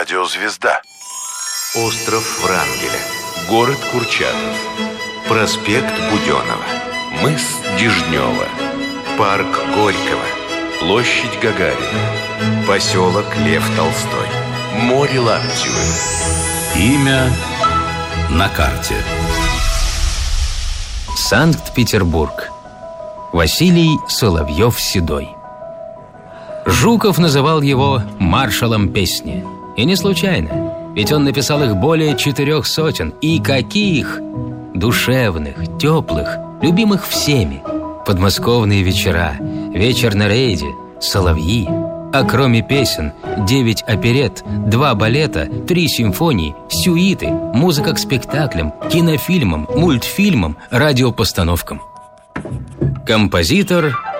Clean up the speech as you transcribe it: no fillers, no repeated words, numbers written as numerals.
Радиозвезда. Остров Врангеля. Город Курчатов. Проспект Буденова. Мыс Дежнева. Парк Горького. Площадь Гагарина. Поселок Лев Толстой. Море Лаптевы. Имя на карте. Санкт-Петербург. Василий Соловьев-Седой. Жуков называл его маршалом песни. И не случайно, ведь он написал их более 400. И каких! Душевных, теплых, любимых всеми. Подмосковные вечера, вечер на рейде, соловьи. А кроме песен, 9 оперет, 2 балета, 3 симфонии, сюиты, музыка к спектаклям, кинофильмам, мультфильмам, радиопостановкам. Композитор